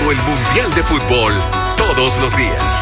el Mundial de Fútbol todos los días.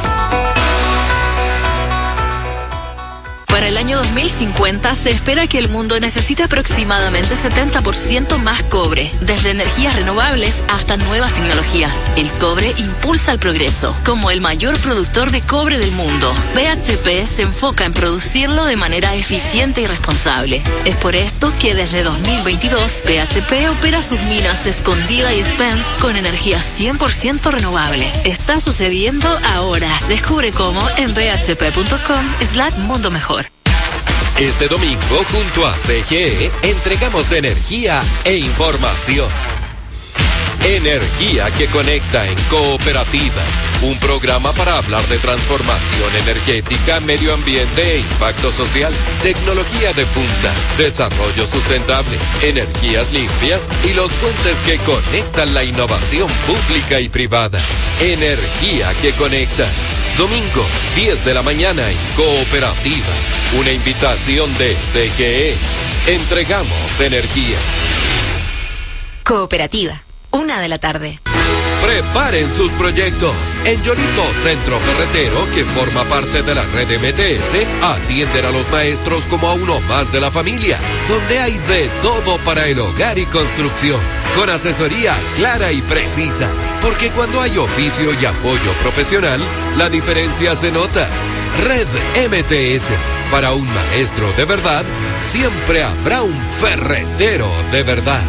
Para el año 2050 se espera que el mundo necesite aproximadamente 70% más cobre, desde energías renovables hasta nuevas tecnologías. El cobre impulsa el progreso. Como el mayor productor de cobre del mundo, BHP se enfoca en producirlo de manera eficiente y responsable. Es por esto que desde 2022 BHP opera sus minas Escondida y Spence con energía 100% renovable. Está sucediendo ahora. Descubre cómo en bhp.com/mundo mejor. Este domingo, junto a CGE, entregamos energía e información. Energía que conecta en Cooperativa. Un programa para hablar de transformación energética, medio ambiente e impacto social, tecnología de punta, desarrollo sustentable, energías limpias y los puentes que conectan la innovación pública y privada. Energía que conecta. Domingo, 10 de la mañana en Cooperativa. Una invitación de CGE. Entregamos energía. Cooperativa, 1:00 p.m. Preparen sus proyectos. En Yolito Centro Ferretero, que forma parte de la red MTS, atienden a los maestros como a uno más de la familia, donde hay de todo para el hogar y construcción, con asesoría clara y precisa, porque cuando hay oficio y apoyo profesional, la diferencia se nota. Red MTS, para un maestro de verdad, siempre habrá un ferretero de verdad.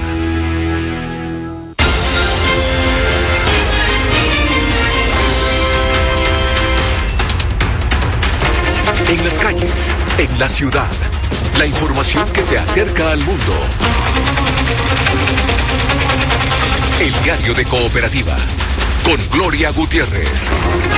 En las calles, en la ciudad, la información que te acerca al mundo. El diario de Cooperativa, con Gloria Gutiérrez.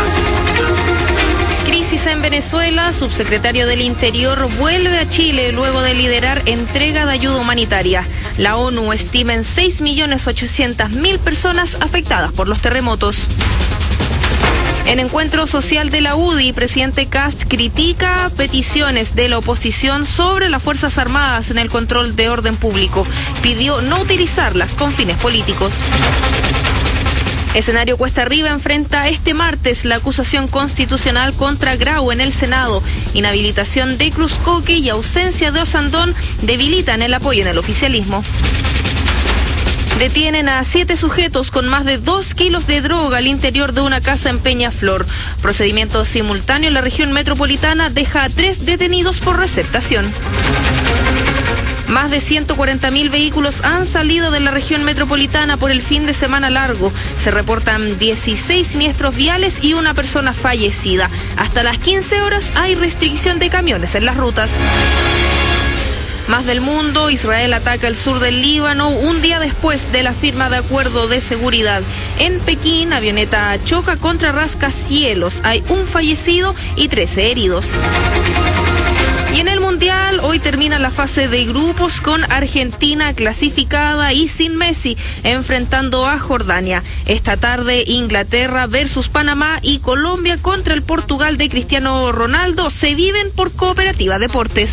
Crisis en Venezuela, subsecretario del Interior vuelve a Chile luego de liderar entrega de ayuda humanitaria. La ONU estima en 6.800.000 personas afectadas por los terremotos. En encuentro social de la UDI, presidente Kast critica peticiones de la oposición sobre las Fuerzas Armadas en el control de orden público. Pidió no utilizarlas con fines políticos. Escenario Cuesta Arriba enfrenta este martes la acusación constitucional contra Grau en el Senado. Inhabilitación de Cruzcoque y ausencia de Osandón debilitan el apoyo en el oficialismo. Detienen a 7 sujetos con más de 2 kilos de droga al interior de una casa en Peñaflor. Procedimiento simultáneo en la región metropolitana deja a 3 detenidos por receptación. Más de 140.000 vehículos han salido de la región metropolitana por el fin de semana largo. Se reportan 16 siniestros viales y una persona fallecida. Hasta las 15 horas hay restricción de camiones en las rutas. Más del mundo, Israel ataca el sur del Líbano un día después de la firma de acuerdo de seguridad. En Pekín, avioneta choca contra rascacielos. Hay un fallecido y 13 heridos. Y en el Mundial, hoy termina la fase de grupos con Argentina clasificada y sin Messi, enfrentando a Jordania. Esta tarde, Inglaterra versus Panamá y Colombia contra el Portugal de Cristiano Ronaldo se viven por Cooperativa Deportes.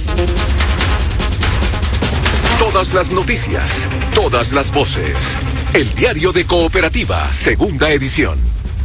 Todas las noticias, todas las voces. El diario de Cooperativa, segunda edición.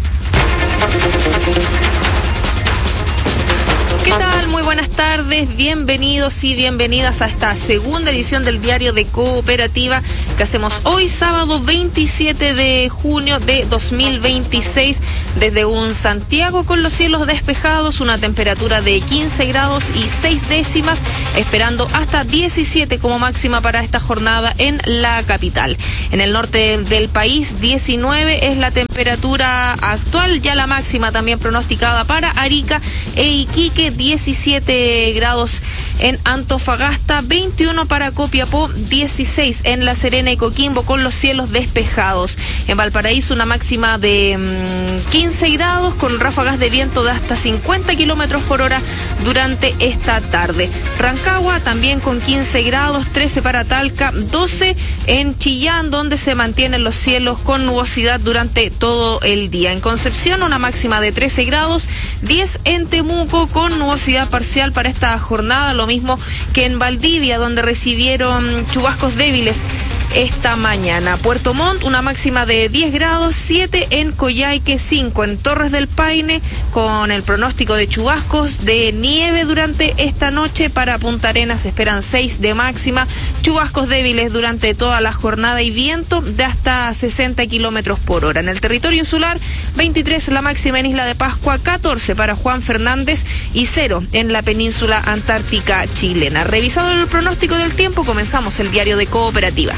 ¿Qué tal? Muy buenas tardes, bienvenidos y bienvenidas a esta segunda edición del diario de Cooperativa que hacemos hoy sábado 27 de junio de 2026 desde un Santiago con los cielos despejados, una temperatura de 15 grados y 6 décimas, esperando hasta 17 como máxima para esta jornada en la capital. En el norte del país 19 es la temperatura actual, ya la máxima también pronosticada para Arica e Iquique, 17 grados en Antofagasta, 21 para Copiapó, 16 en La Serena y Coquimbo con los cielos despejados. En Valparaíso una máxima de 15 grados con ráfagas de viento de hasta 50 kilómetros por hora durante esta tarde. Rancagua también con 15 grados, 13 para Talca, 12 en Chillán, donde se mantienen los cielos con nubosidad durante todo el día. En Concepción una máxima de 13 grados, 10 en Temuco con nubosidad parcial para esta jornada, lo mismo que en Valdivia, donde recibieron chubascos débiles esta mañana. Puerto Montt, una máxima de 10 grados, 7 en Coyhaique, 5 en Torres del Paine, con el pronóstico de chubascos de nieve durante esta noche. Para Punta Arenas se esperan 6 de máxima, chubascos débiles durante toda la jornada y viento de hasta 60 kilómetros por hora. En el territorio insular, 23 la máxima en Isla de Pascua, 14 para Juan Fernández y 0 en la península antártica chilena. Revisado el pronóstico del tiempo, comenzamos el diario de Cooperativa.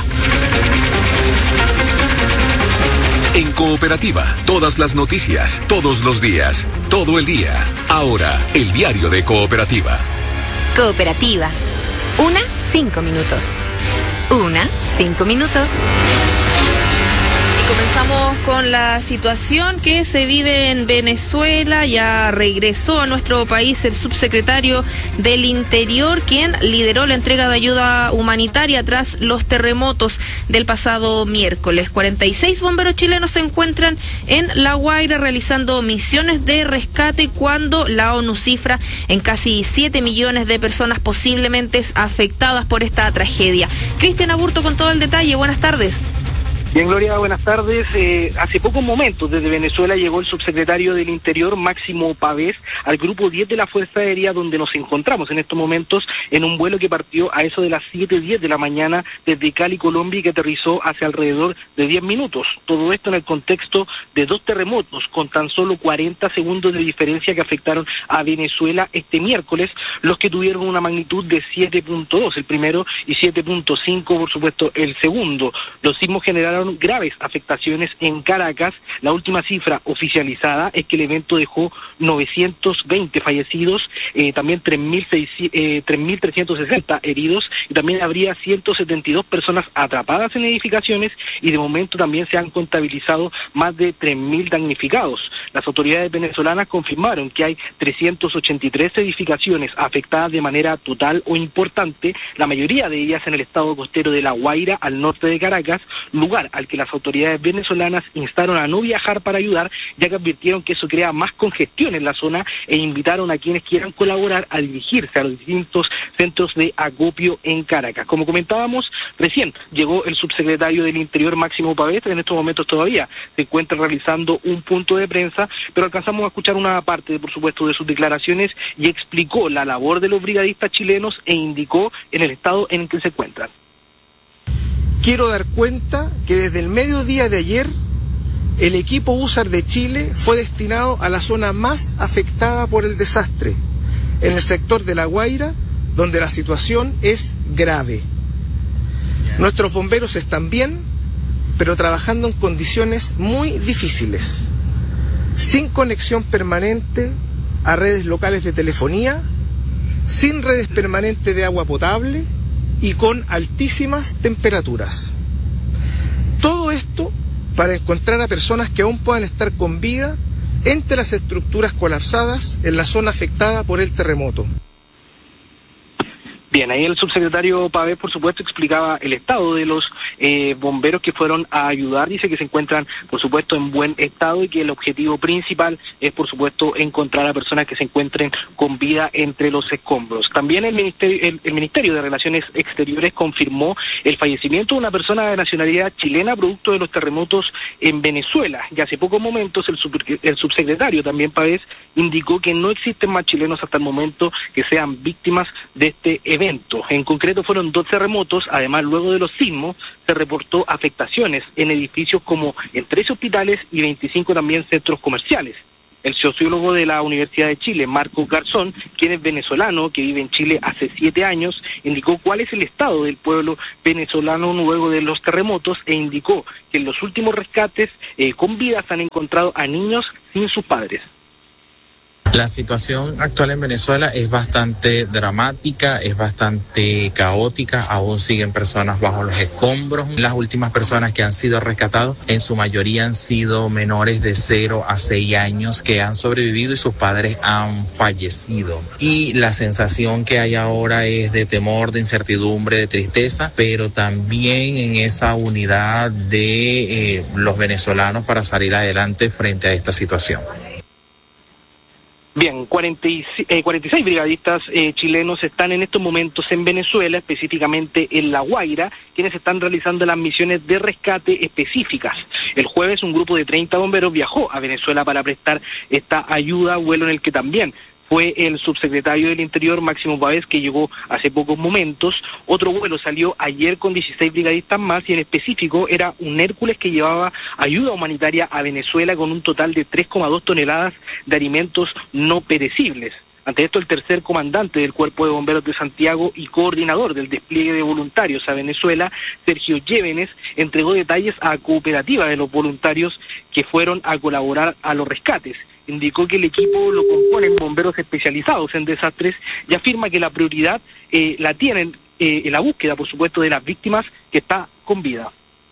En Cooperativa, todas las noticias, todos los días, todo el día. Ahora, el diario de Cooperativa. Cooperativa. 5 minutos. 5 minutos. Comenzamos con la situación que se vive en Venezuela. Ya regresó a nuestro país el subsecretario del Interior, quien lideró la entrega de ayuda humanitaria tras los terremotos del pasado miércoles. 46 bomberos chilenos se encuentran en La Guaira realizando misiones de rescate cuando la ONU cifra en casi 7 millones de personas posiblemente afectadas por esta tragedia. Cristian Aburto con todo el detalle. Buenas tardes. Bien, Gloria, buenas tardes. Hace pocos momentos desde Venezuela llegó el subsecretario del Interior, Máximo Pavés, al grupo 10 de la Fuerza Aérea, donde nos encontramos en estos momentos en un vuelo que partió a eso de las 7:10 de la mañana desde Cali, Colombia, y que aterrizó hace alrededor de 10 minutos. Todo esto en el contexto de 2 terremotos con tan solo 40 segundos de diferencia que afectaron a Venezuela este miércoles, los que tuvieron una magnitud de 7.2 el primero y 7.5, por supuesto, el segundo. Los sismos generaron graves afectaciones en Caracas. La última cifra oficializada es que el evento dejó 920 fallecidos, también 3.360 heridos, y también habría 172 personas atrapadas en edificaciones, y de momento también se han contabilizado más de 3.000 damnificados. Las autoridades venezolanas confirmaron que hay 383 edificaciones afectadas de manera total o importante, la mayoría de ellas en el estado costero de La Guaira, al norte de Caracas, lugar al que las autoridades venezolanas instaron a no viajar para ayudar, ya que advirtieron que eso crea más congestión en la zona, e invitaron a quienes quieran colaborar a dirigirse a los distintos centros de acopio en Caracas. Como comentábamos, recién llegó el subsecretario del Interior, Máximo Pavés. En estos momentos todavía se encuentra realizando un punto de prensa, pero alcanzamos a escuchar una parte, por supuesto, de sus declaraciones, y explicó la labor de los brigadistas chilenos e indicó en el estado en el que se encuentran. Quiero dar cuenta que desde el mediodía de ayer el equipo USAR de Chile fue destinado a la zona más afectada por el desastre, en el sector de La Guaira, donde la situación es grave. Nuestros bomberos están bien, pero trabajando en condiciones muy difíciles, sin conexión permanente a redes locales de telefonía, sin redes permanentes de agua potable y con altísimas temperaturas. Todo esto para encontrar a personas que aún puedan estar con vida entre las estructuras colapsadas en la zona afectada por el terremoto. Bien, ahí el subsecretario Pavés, por supuesto, explicaba el estado de los bomberos que fueron a ayudar. Dice que se encuentran, por supuesto, en buen estado, y que el objetivo principal es, por supuesto, encontrar a personas que se encuentren con vida entre los escombros. También el Ministerio de Relaciones Exteriores confirmó el fallecimiento de una persona de nacionalidad chilena producto de los terremotos en Venezuela. Y hace pocos momentos el subsecretario también Pavés indicó que no existen más chilenos hasta el momento que sean víctimas de este evento. En concreto fueron 2 terremotos. Además, luego de los sismos se reportó afectaciones en edificios como en 13 hospitales y 25 también centros comerciales. El sociólogo de la Universidad de Chile, Marcos Garzón, quien es venezolano, que vive en Chile hace 7 años, indicó cuál es el estado del pueblo venezolano luego de los terremotos, e indicó que en los últimos rescates con vida se han encontrado a niños sin sus padres. La situación actual en Venezuela es bastante dramática, es bastante caótica, aún siguen personas bajo los escombros. Las últimas personas que han sido rescatadas, en su mayoría han sido menores de 0 a 6 años que han sobrevivido y sus padres han fallecido. Y la sensación que hay ahora es de temor, de incertidumbre, de tristeza, pero también en esa unidad de los venezolanos para salir adelante frente a esta situación. Bien, 46 brigadistas chilenos están en estos momentos en Venezuela, específicamente en La Guaira, quienes están realizando las misiones de rescate específicas. El jueves un grupo de 30 bomberos viajó a Venezuela para prestar esta ayuda, vuelo en el que también fue el subsecretario del Interior, Máximo Pavés, que llegó hace pocos momentos. Otro vuelo salió ayer con 16 brigadistas más y en específico era un Hércules que llevaba ayuda humanitaria a Venezuela con un total de 3,2 toneladas de alimentos no perecibles. Ante esto, el tercer comandante del Cuerpo de Bomberos de Santiago y coordinador del despliegue de voluntarios a Venezuela, Sergio Llévenes, entregó detalles a Cooperativa de los voluntarios que fueron a colaborar a los rescates. Indicó que el equipo lo componen bomberos especializados en desastres y afirma que la prioridad la tienen en la búsqueda, por supuesto, de las víctimas que está con vida.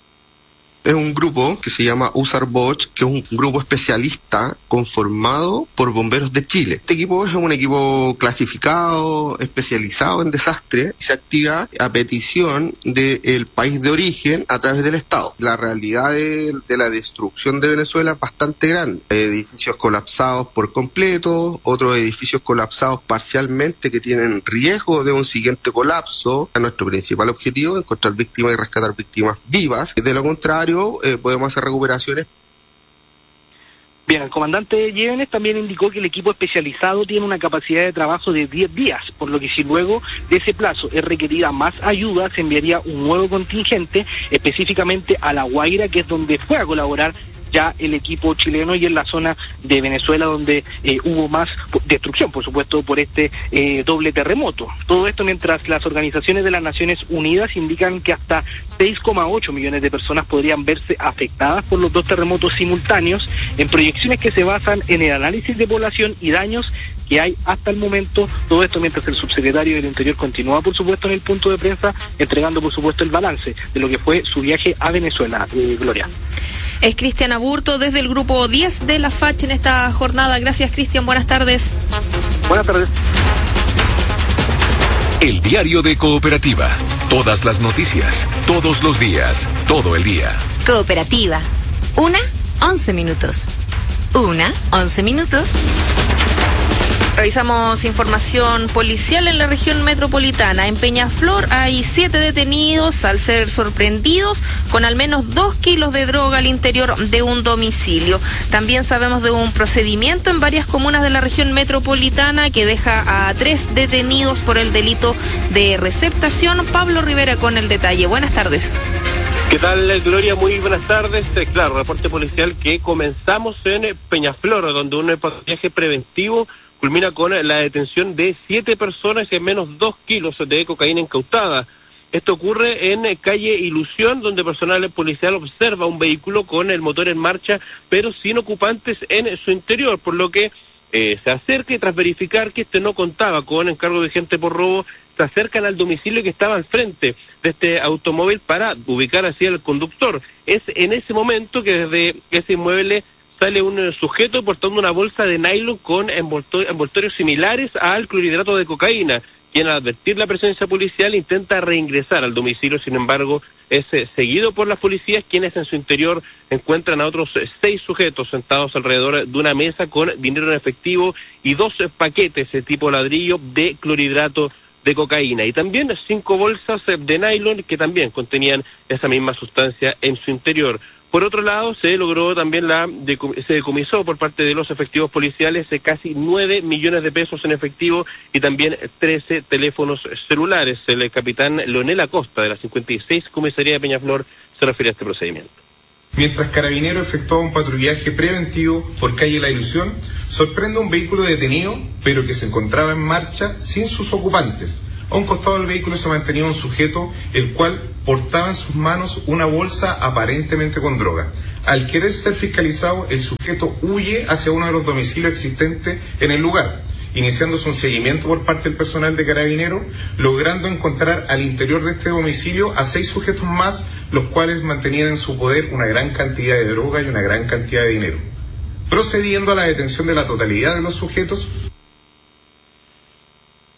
Es un grupo que se llama USAR Boch, que es un grupo especialista conformado por bomberos de Chile. Este equipo es un equipo clasificado, especializado en desastres, y se activa a petición del país de origen a través del Estado. La realidad de la destrucción de Venezuela es bastante grande. Hay edificios colapsados por completo, otros edificios colapsados parcialmente que tienen riesgo de un siguiente colapso. Nuestro principal objetivo es encontrar víctimas y rescatar víctimas vivas. De lo contrario, podemos hacer recuperaciones. Bien, el comandante Llévenes también indicó que el equipo especializado tiene una capacidad de trabajo de 10 días, por lo que si luego de ese plazo es requerida más ayuda, se enviaría un nuevo contingente, específicamente a La Guaira, que es donde fue a colaborar ya el equipo chileno, y en la zona de Venezuela donde hubo más destrucción, por supuesto, por este doble terremoto. Todo esto mientras las organizaciones de las Naciones Unidas indican que hasta 6,8 millones de personas podrían verse afectadas por los dos terremotos simultáneos, en proyecciones que se basan en el análisis de población y daños que hay hasta el momento. Todo esto mientras el subsecretario del Interior continúa, por supuesto, en el punto de prensa, entregando, por supuesto, el balance de lo que fue su viaje a Venezuela. Gloria. Es Cristian Aburto desde el grupo 10 de la FACH en esta jornada. Gracias, Cristian. Buenas tardes. Buenas tardes. El diario de Cooperativa. Todas las noticias, todos los días, todo el día. Cooperativa. 11 minutos. 11 minutos. Revisamos información policial en la región metropolitana. En Peñaflor hay 7 detenidos al ser sorprendidos con al menos 2 kilos de droga al interior de un domicilio. También sabemos de un procedimiento en varias comunas de la región metropolitana que deja a 3 detenidos por el delito de receptación. Pablo Rivera con el detalle. Buenas tardes. ¿Qué tal, Gloria? Muy buenas tardes. Claro, reporte policial que comenzamos en Peñaflor, donde un patrullaje preventivo culmina con la detención de 7 personas y al menos 2 kilos de cocaína incautada. Esto ocurre en calle Ilusión, donde personal policial observa un vehículo con el motor en marcha, pero sin ocupantes en su interior, por lo que se acerca y tras verificar que este no contaba con encargo vigente por robo, se acercan al domicilio que estaba al frente de este automóvil para ubicar así al conductor. Es en ese momento que desde ese inmueble sale un sujeto portando una bolsa de nylon con envoltorios similares al clorhidrato de cocaína, quien al advertir la presencia policial intenta reingresar al domicilio. Sin embargo, es seguido por las policías, quienes en su interior encuentran a otros 6 sujetos sentados alrededor de una mesa con dinero en efectivo y 2 paquetes de tipo ladrillo de clorhidrato de cocaína, y también 5 bolsas de nylon que también contenían esa misma sustancia en su interior. Por otro lado, se logró también se decomisó por parte de los efectivos policiales casi 9 millones de pesos en efectivo y también 13 teléfonos celulares. El capitán Leonel Acosta, de la 56 Comisaría de Peñaflor, se refiere a este procedimiento. Mientras Carabineros efectuaba un patrullaje preventivo por calle La Ilusión, sorprende un vehículo detenido, pero que se encontraba en marcha sin sus ocupantes. A un costado del vehículo se mantenía un sujeto, el cual portaba en sus manos una bolsa aparentemente con droga. Al querer ser fiscalizado, el sujeto huye hacia uno de los domicilios existentes en el lugar, iniciándose un seguimiento por parte del personal de Carabineros, logrando encontrar al interior de este domicilio a 6 sujetos más, los cuales mantenían en su poder una gran cantidad de droga y una gran cantidad de dinero. Procediendo a la detención de la totalidad de los sujetos.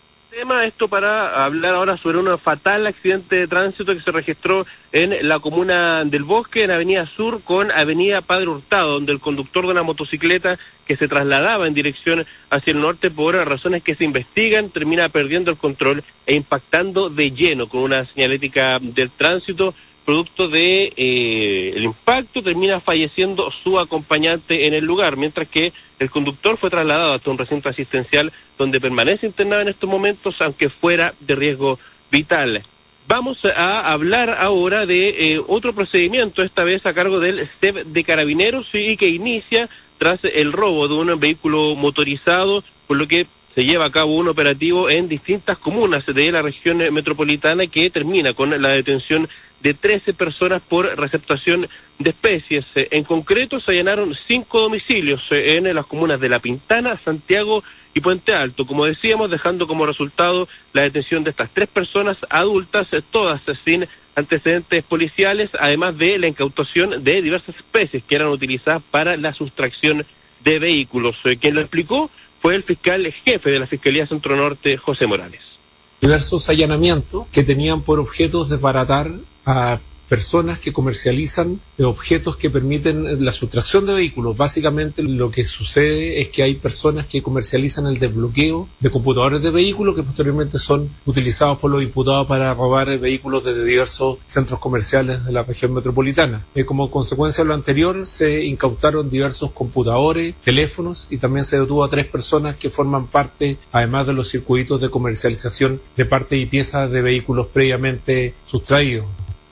tema, esto para hablar ahora sobre un fatal accidente de tránsito que se registró en la comuna del Bosque, en Avenida Sur con Avenida Padre Hurtado, donde el conductor de una motocicleta que se trasladaba en dirección hacia el norte por razones que se investigan, termina perdiendo el control e impactando de lleno con una señalética del tránsito. Producto de el impacto, termina falleciendo su acompañante en el lugar, mientras que el conductor fue trasladado hasta un recinto asistencial donde permanece internado en estos momentos, aunque fuera de riesgo vital. Vamos a hablar ahora de otro procedimiento, esta vez a cargo del CEP de Carabineros, y que inicia tras el robo de un vehículo motorizado, por lo que se lleva a cabo un operativo en distintas comunas de la región metropolitana que termina con la detención de 13 personas por receptación de especies. En concreto, se allanaron 5 domicilios en las comunas de La Pintana, Santiago y Puente Alto, como decíamos, dejando como resultado la detención de estas 3 personas adultas, todas sin antecedentes policiales, además de la incautación de diversas especies que eran utilizadas para la sustracción de vehículos. Quien lo explicó fue el fiscal jefe de la Fiscalía Centro Norte, José Morales. Diversos allanamientos que tenían por objeto desbaratar a personas que comercializan objetos que permiten la sustracción de vehículos. Básicamente lo que sucede es que hay personas que comercializan el desbloqueo de computadores de vehículos que posteriormente son utilizados por los imputados para robar vehículos de diversos centros comerciales de la región metropolitana. Como consecuencia de lo anterior, se incautaron diversos computadores, teléfonos, y también se detuvo a 3 personas que forman parte, además de los circuitos de comercialización de partes y piezas de vehículos previamente sustraídos.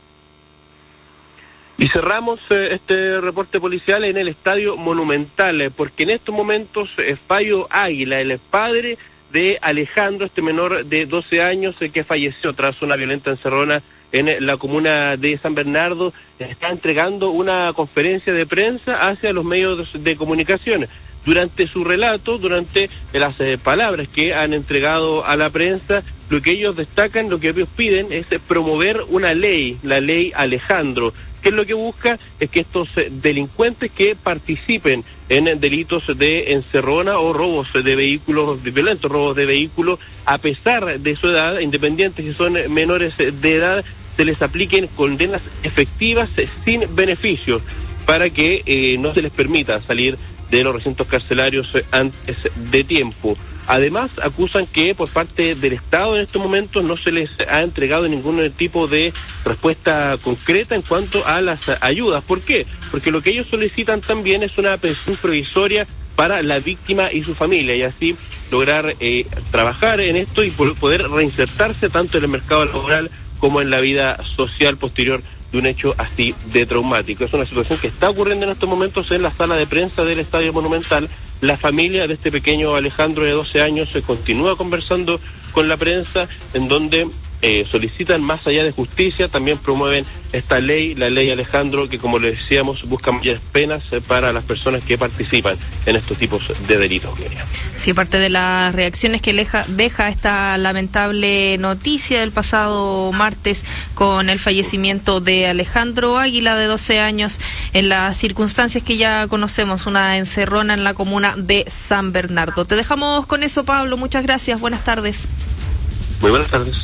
Y cerramos este reporte policial en el Estadio Monumental, porque en estos momentos Fayo Águila, el padre de Alejandro, este menor de 12 años que falleció tras una violenta encerrona en la comuna de San Bernardo, está entregando una conferencia de prensa hacia los medios de comunicación. Durante su relato, durante las palabras que han entregado a la prensa, lo que ellos destacan, lo que ellos piden es promover una ley, la ley Alejandro, que es lo que busca es que estos delincuentes que participen en delitos de encerrona o robos de vehículos, violentos robos de vehículos, a pesar de su edad, independientes si son menores de edad, se les apliquen condenas efectivas sin beneficios para que no se les permita salir de los recintos carcelarios antes de tiempo. Además, acusan que por parte del Estado en estos momentos no se les ha entregado ningún tipo de respuesta concreta en cuanto a las ayudas. ¿Por qué? Porque lo que ellos solicitan también es una pensión provisoria para la víctima y su familia, y así lograr trabajar en esto y poder reinsertarse tanto en el mercado laboral como en la vida social posterior de un hecho así de traumático. Es una situación que está ocurriendo en estos momentos en la sala de prensa del Estadio Monumental. La familia de este pequeño Alejandro de 12 años se continúa conversando con la prensa, en donde solicitan más allá de justicia, también promueven esta ley, la ley Alejandro, que como les decíamos busca mayores penas para las personas que participan en estos tipos de delitos. Sí, parte de las reacciones que deja esta lamentable noticia del pasado martes con el fallecimiento de Alejandro Águila, de 12 años, en las circunstancias que ya conocemos, una encerrona en la comuna de San Bernardo. Te dejamos con eso, Pablo. Muchas gracias. Buenas tardes. Muy buenas tardes.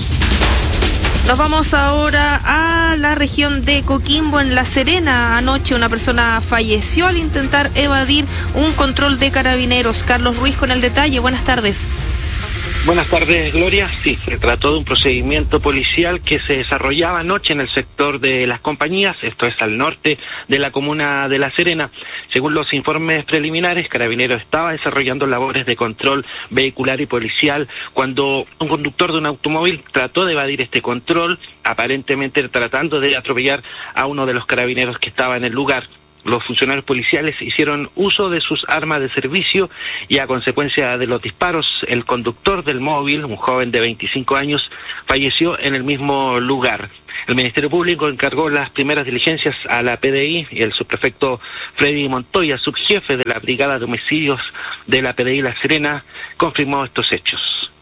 Nos vamos ahora a la región de Coquimbo, en La Serena. Anoche una persona falleció al intentar evadir un control de Carabineros. Carlos Ruiz con el detalle. Buenas tardes. Buenas tardes, Gloria. Sí, se trató de un procedimiento policial que se desarrollaba anoche en el sector de Las Compañías, esto es al norte de la comuna de La Serena. Según los informes preliminares, Carabineros estaba desarrollando labores de control vehicular y policial cuando un conductor de un automóvil trató de evadir este control, aparentemente tratando de atropellar a uno de los carabineros que estaba en el lugar. Los funcionarios policiales hicieron uso de sus armas de servicio y a consecuencia de los disparos, el conductor del móvil, un joven de 25 años, falleció en el mismo lugar. El Ministerio Público encargó las primeras diligencias a la PDI y el subprefecto Freddy Montoya, subjefe de la Brigada de Homicidios de la PDI La Serena, confirmó estos hechos.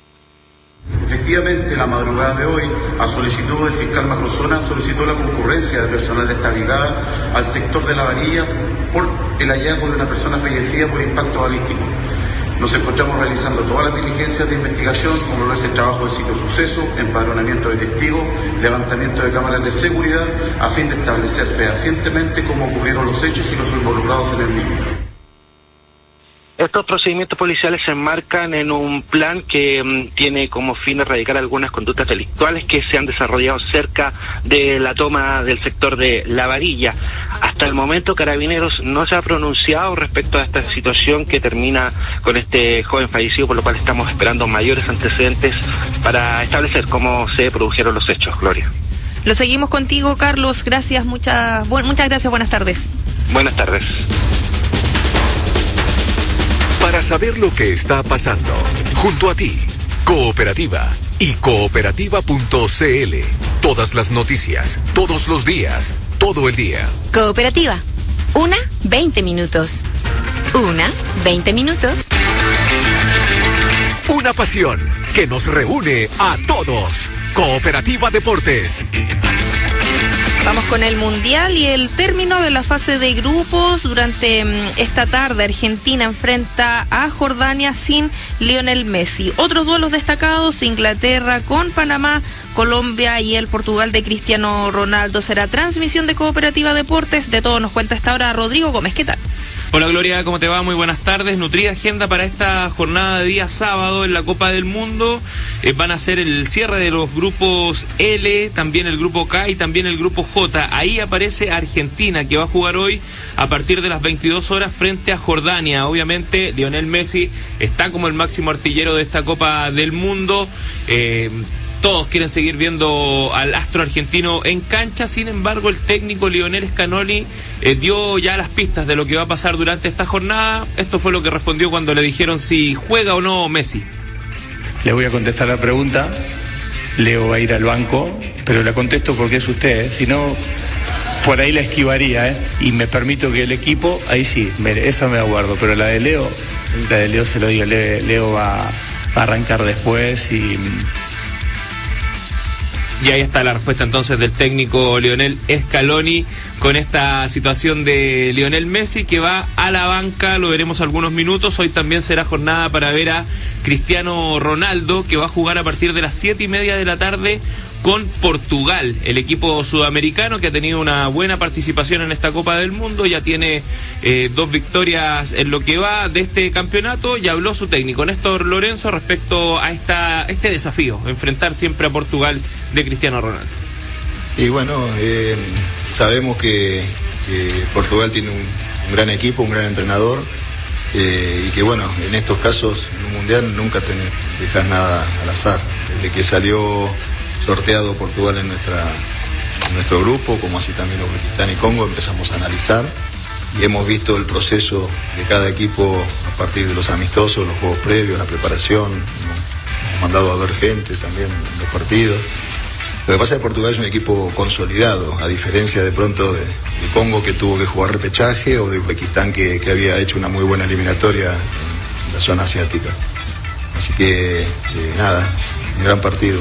Efectivamente, la madrugada de hoy, a solicitud del fiscal Macrozona, solicitó la concurrencia de personal de esta brigada al sector de La Varilla por el hallazgo de una persona fallecida por impacto balístico. Nos encontramos realizando todas las diligencias de investigación, como lo es el trabajo del sitio suceso, empadronamiento de testigos, levantamiento de cámaras de seguridad, a fin de establecer fehacientemente cómo ocurrieron los hechos y los involucrados en el mismo. Estos procedimientos policiales se enmarcan en un plan que tiene como fin erradicar algunas conductas delictuales que se han desarrollado cerca de la toma del sector de La Varilla. Hasta el momento, Carabineros no se ha pronunciado respecto a esta situación que termina con este joven fallecido, por lo cual estamos esperando mayores antecedentes para establecer cómo se produjeron los hechos. Gloria. Lo seguimos contigo, Carlos. Gracias, muchas gracias. Buenas tardes. Buenas tardes. Para saber lo que está pasando, junto a ti, Cooperativa y cooperativa.cl. Todas las noticias, todos los días, todo el día. Cooperativa. 20 minutos. 20 minutos. Una pasión que nos reúne a todos. Cooperativa Deportes. Vamos con el Mundial y el término de la fase de grupos. Durante esta tarde, Argentina enfrenta a Jordania sin Lionel Messi. Otros duelos destacados: Inglaterra con Panamá, Colombia y el Portugal de Cristiano Ronaldo. Será transmisión de Cooperativa Deportes. De todo nos cuenta esta hora Rodrigo Gómez. ¿Qué tal? Hola Gloria, ¿cómo te va? Muy buenas tardes. Nutrida agenda para esta jornada de día sábado en la Copa del Mundo. Van a ser el cierre de los grupos L, también el grupo K y también el grupo J. Ahí aparece Argentina, que va a jugar hoy a partir de las 22 horas frente a Jordania. Obviamente Lionel Messi está como el máximo artillero de esta Copa del Mundo. Todos quieren seguir viendo al astro argentino en cancha. Sin embargo, el técnico Lionel Scaloni dio ya las pistas de lo que va a pasar durante esta jornada. Esto fue lo que respondió cuando le dijeron si juega o no Messi. Le voy a contestar la pregunta. Leo va a ir al banco, pero la contesto porque es usted, si no, por ahí la esquivaría, y me permito que el equipo, ahí sí, esa me aguardo, pero la de Leo se lo digo, Leo va a arrancar después Y ahí está la respuesta entonces del técnico Lionel Scaloni con esta situación de Lionel Messi, que va a la banca. Lo veremos algunos minutos. Hoy también será jornada para ver a Cristiano Ronaldo, que va a jugar a partir de las 7:30 de la tarde con Portugal, el equipo sudamericano que ha tenido una buena participación en esta Copa del Mundo. Ya tiene 2 victorias en lo que va de este campeonato, y habló su técnico Néstor Lorenzo respecto a este desafío, enfrentar siempre a Portugal de Cristiano Ronaldo. Y bueno, sabemos que Portugal tiene un gran equipo, un gran entrenador, y que bueno, en estos casos, en un mundial nunca dejas nada al azar. Desde que salió sorteado Portugal en nuestro grupo, como así también Uzbekistán y Congo, empezamos a analizar y hemos visto el proceso de cada equipo a partir de los amistosos, los juegos previos, la preparación. Hemos mandado a ver gente también en los partidos. Lo que pasa es que Portugal es un equipo consolidado, a diferencia de pronto de Congo, que tuvo que jugar repechaje, o de Uzbekistán, que había hecho una muy buena eliminatoria en la zona asiática. Así que nada, un gran partido.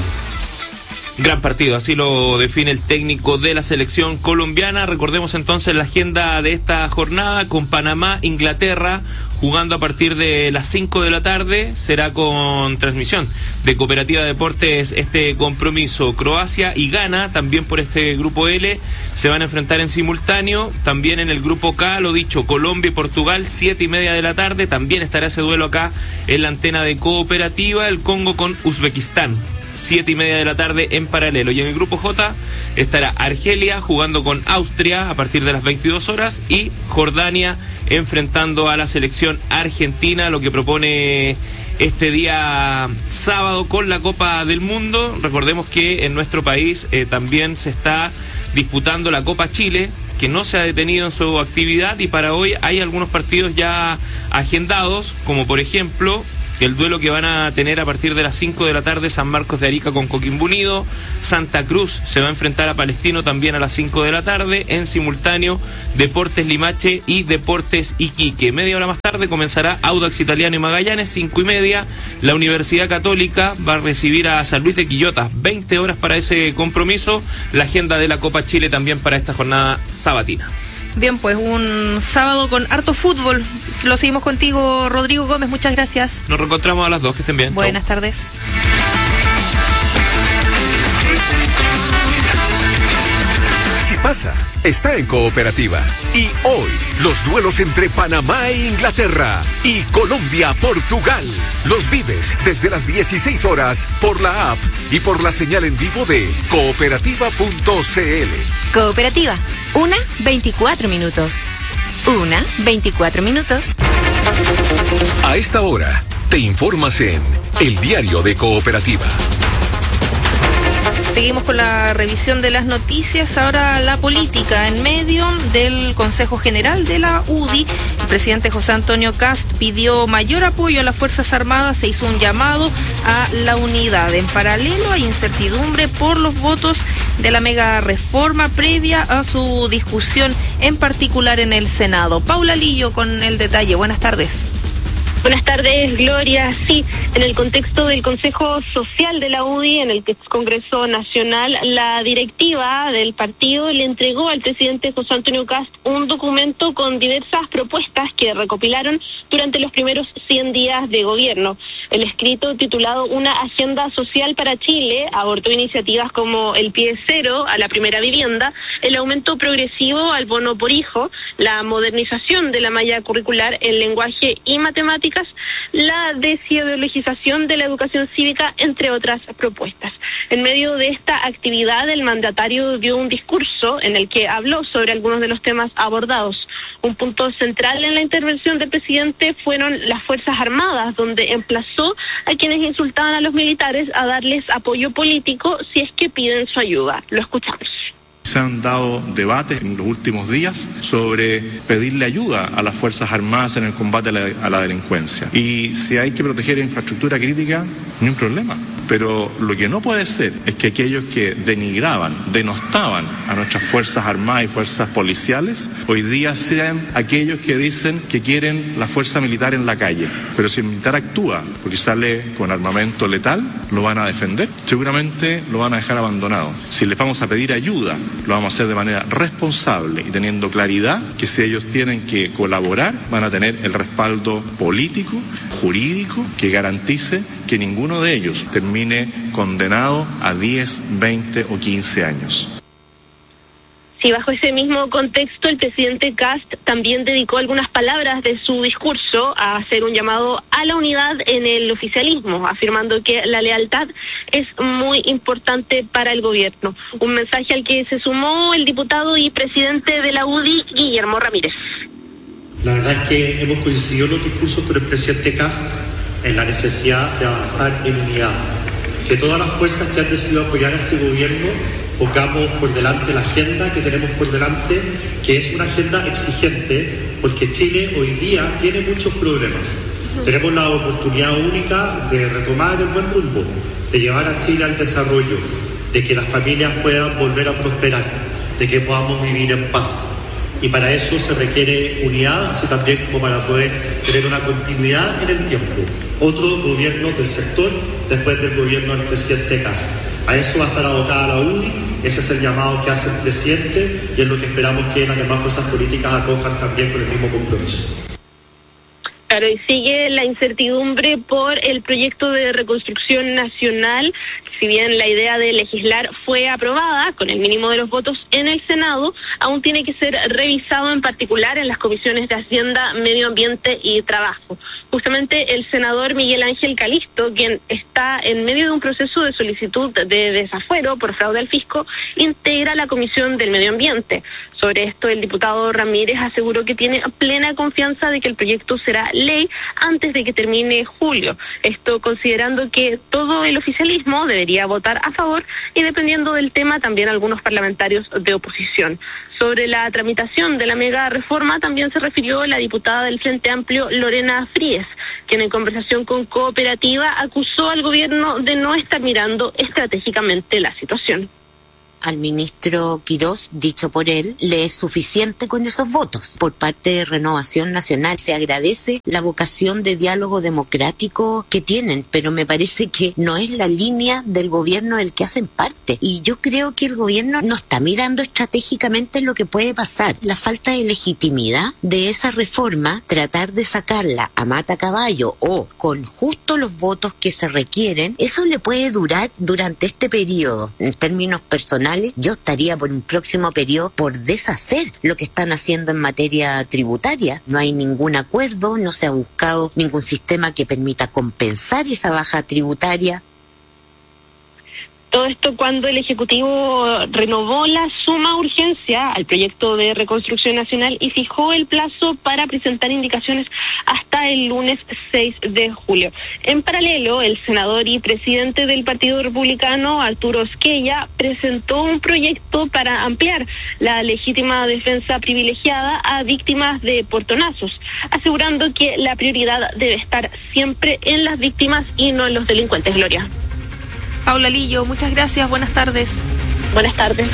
Gran partido, así lo define el técnico de la selección colombiana. Recordemos entonces la agenda de esta jornada con Panamá, Inglaterra, jugando a partir de las 5 de la tarde. Será con transmisión de Cooperativa Deportes este compromiso. Croacia y Ghana, también por este grupo L, se van a enfrentar en simultáneo. También en el grupo K, lo dicho, Colombia y Portugal, 7:30 de la tarde. También estará ese duelo acá en la antena de Cooperativa. El Congo con Uzbekistán, 7:30 de la tarde en paralelo. Y en el grupo J estará Argelia jugando con Austria a partir de las 22 horas y Jordania enfrentando a la selección argentina. Lo que propone este día sábado con la Copa del Mundo. Recordemos que en nuestro país también se está disputando la Copa Chile, que no se ha detenido en su actividad, y para hoy hay algunos partidos ya agendados, como por ejemplo el duelo que van a tener a partir de las 5 de la tarde, San Marcos de Arica con Coquimbo Unido. Santa Cruz se va a enfrentar a Palestino también a las 5 de la tarde. En simultáneo, Deportes Limache y Deportes Iquique. Media hora más tarde comenzará Audax Italiano y Magallanes, 5:30. La Universidad Católica va a recibir a San Luis de Quillota, 20 horas para ese compromiso. La agenda de la Copa Chile también para esta jornada sabatina. Bien, pues un sábado con harto fútbol. Lo seguimos contigo, Rodrigo Gómez. Muchas gracias. Nos reencontramos a las 2. Que estén bien. Buenas tardes. Si pasa, está en Cooperativa. Y hoy, los duelos entre Panamá e Inglaterra y Colombia-Portugal. Los vives desde las 16 horas por la app y por la señal en vivo de cooperativa.cl. Cooperativa, 1:24 minutos. 1:24 minutos. A esta hora, te informas en El Diario de Cooperativa. Seguimos con la revisión de las noticias. Ahora la política. En medio del Consejo General de la UDI, el presidente José Antonio Kast pidió mayor apoyo a las Fuerzas Armadas. Se hizo un llamado a la unidad. En paralelo, hay incertidumbre por los votos de la mega reforma previa a su discusión, en particular en el Senado. Paula Lillo con el detalle. Buenas tardes. Buenas tardes, Gloria. Sí, en el contexto del Consejo Social de la UDI, en el Congreso Nacional, la directiva del partido le entregó al presidente José Antonio Kast un documento con diversas propuestas que recopilaron durante los primeros 100 días de gobierno. El escrito, titulado Una Agenda Social para Chile, abordó iniciativas como el pie cero a la primera vivienda, el aumento progresivo al bono por hijo, la modernización de la malla curricular en lenguaje y matemáticas, la desideologización de la educación cívica, entre otras propuestas. En medio de esta actividad, el mandatario dio un discurso en el que habló sobre algunos de los temas abordados. Un punto central en la intervención del presidente fueron las Fuerzas Armadas, donde emplazó a quienes insultaban a los militares a darles apoyo político si es que piden su ayuda. Lo escuchamos. Se han dado debates en los últimos días sobre pedirle ayuda a las Fuerzas Armadas en el combate a la delincuencia. Y si hay que proteger infraestructura crítica, no hay problema. Pero lo que no puede ser es que aquellos que denigraban, denostaban a nuestras Fuerzas Armadas y fuerzas policiales, hoy día sean aquellos que dicen que quieren la fuerza militar en la calle. Pero si el militar actúa porque sale con armamento letal, lo van a defender. Seguramente lo van a dejar abandonado. Si les vamos a pedir ayuda, lo vamos a hacer de manera responsable y teniendo claridad que si ellos tienen que colaborar, van a tener el respaldo político, jurídico, que garantice que ninguno de ellos termine condenado a 10, 20 o 15 años. Sí, bajo ese mismo contexto, el presidente Kast también dedicó algunas palabras de su discurso a hacer un llamado a la unidad en el oficialismo, afirmando que la lealtad es muy importante para el gobierno. Un mensaje al que se sumó el diputado y presidente de la UDI, Guillermo Ramírez. La verdad es que hemos coincidido en los discursos con el presidente Kast en la necesidad de avanzar en unidad. Que todas las fuerzas que han decidido apoyar a este gobierno pongamos por delante la agenda que tenemos por delante, que es una agenda exigente, porque Chile hoy día tiene muchos problemas. Tenemos la oportunidad única de retomar el buen rumbo, de llevar a Chile al desarrollo, de que las familias puedan volver a prosperar, de que podamos vivir en paz. Y para eso se requiere unidad, así también como para poder tener una continuidad en el tiempo. Otro gobierno del sector después del gobierno del presidente Kast. A eso va a estar abocada la UDI, ese es el llamado que hace el presidente y es lo que esperamos que las demás fuerzas políticas acojan también con el mismo compromiso. Claro, y sigue la incertidumbre por el proyecto de reconstrucción nacional. Si bien la idea de legislar fue aprobada con el mínimo de los votos en el Senado, aún tiene que ser revisado, en particular en las comisiones de Hacienda, Medio Ambiente y Trabajo. Justamente el senador Miguel Ángel Calisto, quien está en medio de un proceso de solicitud de desafuero por fraude al fisco, integra la Comisión del Medio Ambiente. Sobre esto, el diputado Ramírez aseguró que tiene plena confianza de que el proyecto será ley antes de que termine julio. Esto considerando que todo el oficialismo debería votar a favor y, dependiendo del tema, también algunos parlamentarios de oposición. Sobre la tramitación de la mega reforma también se refirió la diputada del Frente Amplio, Lorena Fríes, quien en conversación con Cooperativa acusó al gobierno de no estar mirando estratégicamente la situación. al ministro Quirós, dicho por él, le es suficiente con esos votos. Por parte de Renovación Nacional se agradece la vocación de diálogo democrático que tienen, pero me parece que no es la línea del gobierno del que hacen parte. Y yo creo que el gobierno no está mirando estratégicamente lo que puede pasar. La falta de legitimidad de esa reforma, tratar de sacarla a mata caballo o con justo los votos que se requieren, eso le puede durar durante este periodo. En términos personales, yo estaría por un próximo periodo por deshacer lo que están haciendo en materia tributaria. No hay ningún acuerdo, no se ha buscado ningún sistema que permita compensar esa baja tributaria. Todo esto cuando el Ejecutivo renovó la suma urgencia al proyecto de reconstrucción nacional y fijó el plazo para presentar indicaciones hasta el lunes 6 de julio. En paralelo, el senador y presidente del Partido Republicano, Arturo Esquella, presentó un proyecto para ampliar la legítima defensa privilegiada a víctimas de portonazos, asegurando que la prioridad debe estar siempre en las víctimas y no en los delincuentes. Gloria. Paula Lillo, muchas gracias, buenas tardes. Buenas tardes.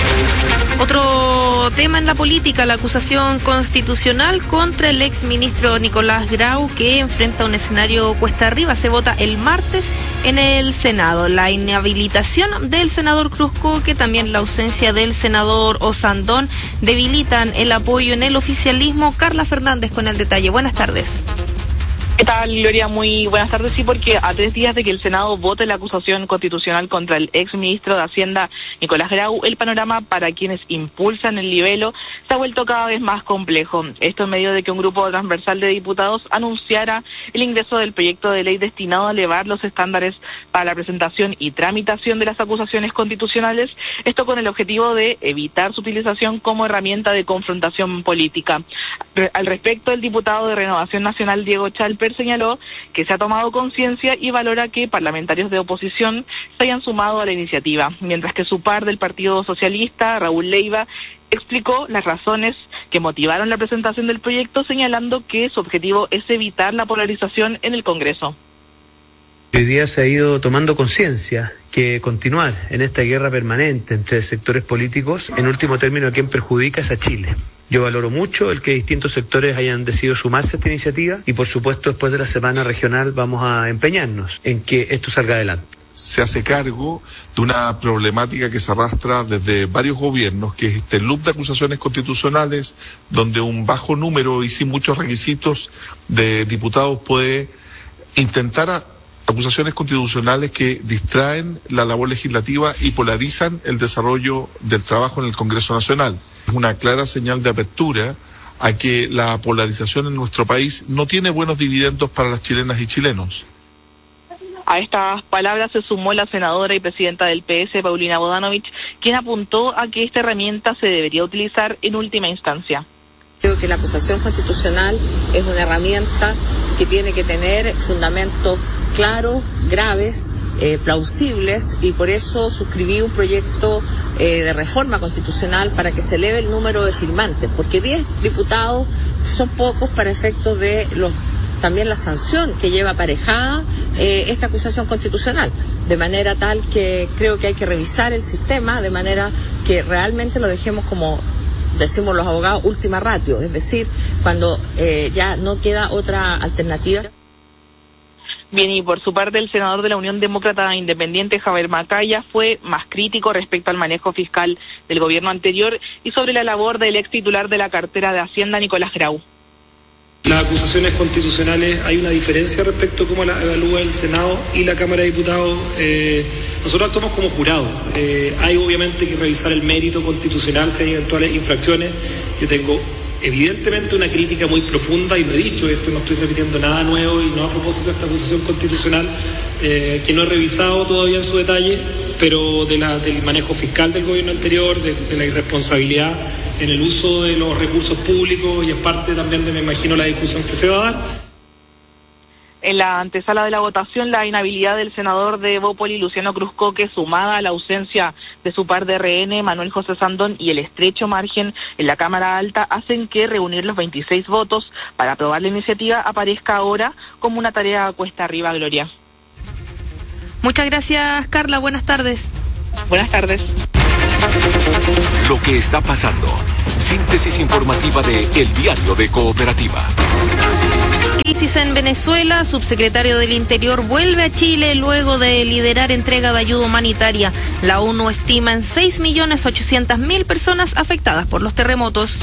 Otro tema en la política, la acusación constitucional contra el exministro Nicolás Grau, que enfrenta un escenario cuesta arriba. Se vota el martes en el Senado. La inhabilitación del senador Cruzco, que también la ausencia del senador Osandón, debilitan el apoyo en el oficialismo. Carla Fernández con el detalle. Buenas tardes. ¿Qué tal, Gloria? Muy buenas tardes. Sí, porque a 3 días de que el Senado vote la acusación constitucional contra el exministro de Hacienda, Nicolás Grau, el panorama para quienes impulsan el libelo se ha vuelto cada vez más complejo. Esto en medio de que un grupo transversal de diputados anunciara el ingreso del proyecto de ley destinado a elevar los estándares para la presentación y tramitación de las acusaciones constitucionales, esto con el objetivo de evitar su utilización como herramienta de confrontación política. Al respecto, el diputado de Renovación Nacional, Diego Chalper, señaló que se ha tomado conciencia y valora que parlamentarios de oposición se hayan sumado a la iniciativa, mientras que su par del Partido Socialista, Raúl Leiva, explicó las razones que motivaron la presentación del proyecto, señalando que su objetivo es evitar la polarización en el Congreso. Hoy día se ha ido tomando conciencia que continuar en esta guerra permanente entre sectores políticos, en último término, a quien perjudica es a Chile. Yo valoro mucho el que distintos sectores hayan decidido sumarse a esta iniciativa y, por supuesto, después de la semana regional vamos a empeñarnos en que esto salga adelante. Se hace cargo de una problemática que se arrastra desde varios gobiernos, que es este loop de acusaciones constitucionales, donde un bajo número y sin muchos requisitos de diputados puede intentar acusaciones constitucionales que distraen la labor legislativa y polarizan el desarrollo del trabajo en el Congreso Nacional. Es una clara señal de apertura a que la polarización en nuestro país no tiene buenos dividendos para las chilenas y chilenos. A estas palabras se sumó la senadora y presidenta del PS, Paulina Bodanovich, quien apuntó a que esta herramienta se debería utilizar en última instancia. Creo que la acusación constitucional es una herramienta que tiene que tener fundamentos claros, graves, plausibles, y por eso suscribí un proyecto de reforma constitucional para que se eleve el número de firmantes, porque 10 diputados son pocos para efectos de también la sanción que lleva aparejada esta acusación constitucional, de manera tal que creo que hay que revisar el sistema de manera que realmente lo dejemos como decimos los abogados, última ratio, es decir, cuando ya no queda otra alternativa. Bien, y por su parte el senador de la Unión Demócrata Independiente, Javier Macaya, fue más crítico respecto al manejo fiscal del gobierno anterior y sobre la labor del ex titular de la cartera de Hacienda, Nicolás Grau. Las acusaciones constitucionales, hay una diferencia respecto a cómo la evalúa el Senado y la Cámara de Diputados. Nosotros actuamos como jurado. Hay obviamente que revisar el mérito constitucional si hay eventuales infracciones. Yo tengo evidentemente una crítica muy profunda, y lo he dicho, esto no estoy repitiendo nada nuevo y no a propósito de esta acusación constitucional, que no he revisado todavía en su detalle, pero del manejo fiscal del gobierno anterior, de la irresponsabilidad en el uso de los recursos públicos, y es parte también de, me imagino, la discusión que se va a dar. En la antesala de la votación, la inhabilidad del senador de Bópoli, Luciano Cruzcoque, sumada a la ausencia de su par de RN, Manuel José Sandón, y el estrecho margen en la Cámara Alta, hacen que reunir los 26 votos para aprobar la iniciativa aparezca ahora como una tarea cuesta arriba, Gloria. Muchas gracias, Carla. Buenas tardes. Buenas tardes. Lo que está pasando. Síntesis informativa de El Diario de Cooperativa. Crisis en Venezuela. Subsecretario del Interior vuelve a Chile luego de liderar entrega de ayuda humanitaria. La ONU estima en 6.800.000 personas afectadas por los terremotos.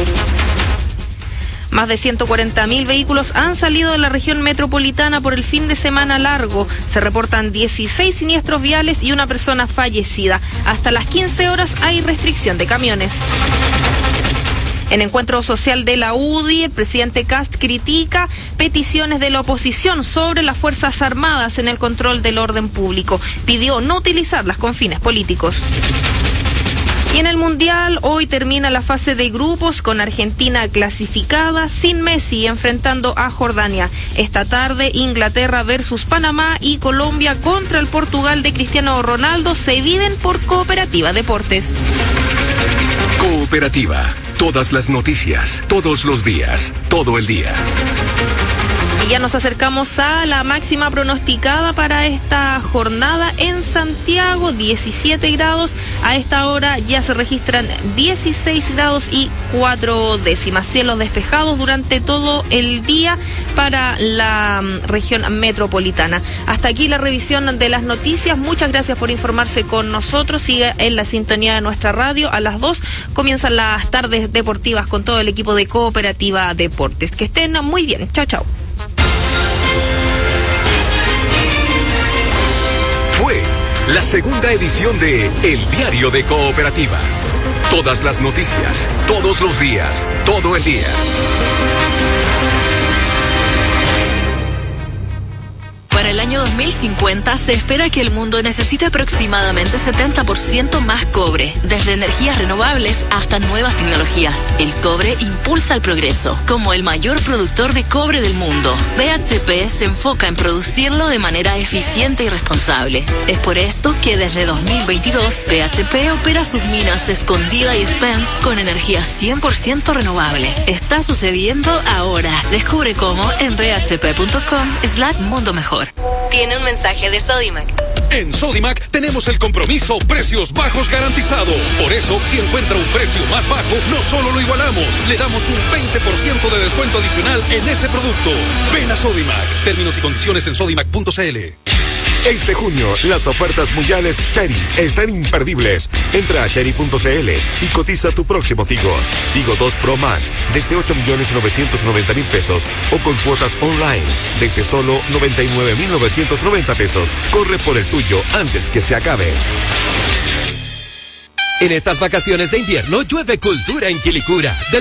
Más de 140.000 vehículos han salido de la región metropolitana por el fin de semana largo. Se reportan 16 siniestros viales y una persona fallecida. Hasta las 15 horas hay restricción de camiones. En encuentro social de la UDI, el presidente Kast critica peticiones de la oposición sobre las Fuerzas Armadas en el control del orden público. Pidió no utilizarlas con fines políticos. Y en el Mundial, hoy termina la fase de grupos con Argentina clasificada sin Messi enfrentando a Jordania. Esta tarde, Inglaterra versus Panamá y Colombia contra el Portugal de Cristiano Ronaldo se viven por Cooperativa Deportes. Cooperativa. Todas las noticias, todos los días, todo el día. Y ya nos acercamos a la máxima pronosticada para esta jornada en Santiago, 17 grados. A esta hora ya se registran 16 grados y 4 décimas. Cielos despejados durante todo el día para la región metropolitana. Hasta aquí la revisión de las noticias. Muchas gracias por informarse con nosotros. Siga en la sintonía de nuestra radio. A las 2 comienzan las tardes deportivas con todo el equipo de Cooperativa Deportes. Que estén muy bien. Chao, chao. Fue la segunda edición de El Diario de Cooperativa. Todas las noticias, todos los días, todo el día. Para el año 2050 se espera que el mundo necesite aproximadamente 70% más cobre, desde energías renovables hasta nuevas tecnologías. El cobre impulsa el progreso. Como el mayor productor de cobre del mundo, BHP se enfoca en producirlo de manera eficiente y responsable. Es por esto que desde 2022 BHP opera sus minas Escondida y Spence con energía 100% renovable. Está sucediendo ahora. Descubre cómo en bhp.com/mundo mejor. Tiene un mensaje de Sodimac. En Sodimac tenemos el compromiso precios bajos garantizado. Por eso, si encuentra un precio más bajo, no solo lo igualamos, le damos un 20% de descuento adicional en ese producto. Ven a Sodimac. Términos y condiciones en sodimac.cl. Este junio, las ofertas mundiales Chery están imperdibles. Entra a chery.cl y cotiza tu próximo Tigo. Tigo 2 Pro Max desde 8.990.000 pesos o con cuotas online desde solo 99.990 pesos. Corre por el tuyo antes que se acabe. En estas vacaciones de invierno llueve cultura en Quilicura. Del